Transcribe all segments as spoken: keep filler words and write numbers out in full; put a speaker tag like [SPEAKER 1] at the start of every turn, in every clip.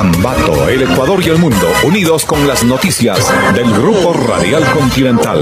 [SPEAKER 1] Ambato, el Ecuador y el mundo, unidos con las noticias del Grupo Radial Continental.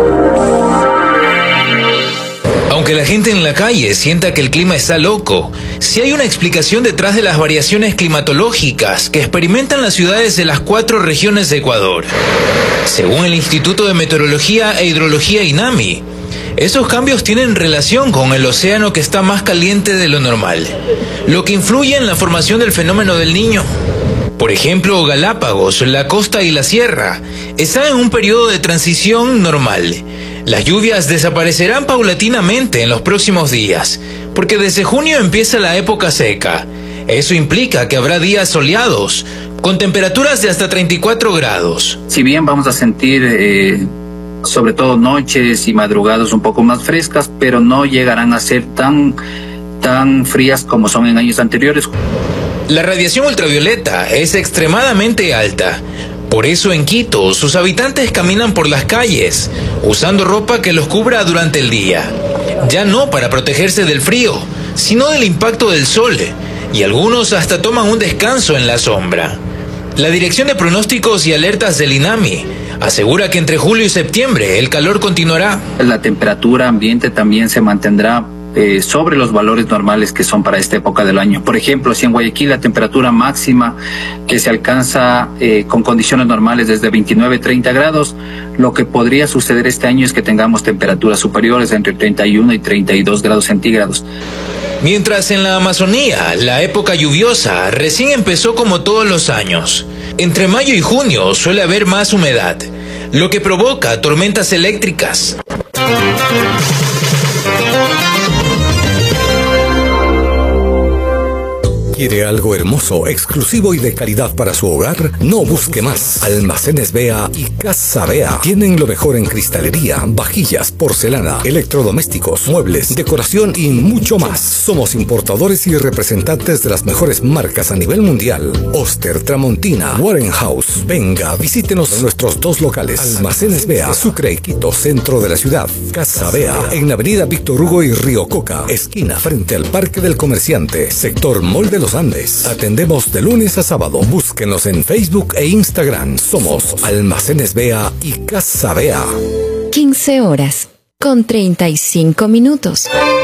[SPEAKER 2] Aunque la gente en la calle sienta que el clima está loco, sí hay una explicación detrás de las variaciones climatológicas que experimentan las ciudades de las cuatro regiones de Ecuador. Según el Instituto de Meteorología e Hidrología INAMI, esos cambios tienen relación con el océano que está más caliente de lo normal, lo que influye en la formación del fenómeno del Niño. Por ejemplo, Galápagos, la costa y la sierra están en un periodo de transición normal. Las lluvias desaparecerán paulatinamente en los próximos días, porque desde junio empieza la época seca. Eso implica que habrá días soleados, con temperaturas de hasta treinta y cuatro grados.
[SPEAKER 3] Si bien vamos a sentir, eh, sobre todo noches y madrugadas un poco más frescas, pero no llegarán a ser tan, tan frías como son en años anteriores.
[SPEAKER 2] La radiación ultravioleta es extremadamente alta. Por eso en Quito, sus habitantes caminan por las calles, usando ropa que los cubra durante el día. Ya no para protegerse del frío, sino del impacto del sol, y algunos hasta toman un descanso en la sombra. La Dirección de Pronósticos y Alertas del INAMI asegura que entre julio y septiembre el calor continuará.
[SPEAKER 3] La temperatura ambiente también se mantendrá Eh, sobre los valores normales que son para esta época del año. Por ejemplo, si en Guayaquil la temperatura máxima que se alcanza eh, con condiciones normales desde veintinueve a treinta grados, lo que podría suceder este año es que tengamos temperaturas superiores entre treinta y uno y treinta y dos grados centígrados.
[SPEAKER 2] Mientras en la Amazonía, la época lluviosa recién empezó como todos los años. Entre mayo y junio suele haber más humedad, lo que provoca tormentas eléctricas.
[SPEAKER 4] ¿Quiere algo hermoso, exclusivo y de calidad para su hogar? No busque más. Almacenes Bea y Casa Bea tienen lo mejor en cristalería, vajillas, porcelana, electrodomésticos, muebles, decoración y mucho más. Somos importadores y representantes de las mejores marcas a nivel mundial. Oster, Tramontina, Warren House. Venga, visítenos en nuestros dos locales. Almacenes Bea, Sucre y Quito, centro de la ciudad. Casa Bea, en la avenida Víctor Hugo y Río Coca, esquina frente al Parque del Comerciante, sector Mall de los Andes. Atendemos de lunes a sábado. Búsquenos en Facebook e Instagram. Somos Almacenes Bea y Casa Bea.
[SPEAKER 5] quince horas con treinta y cinco minutos.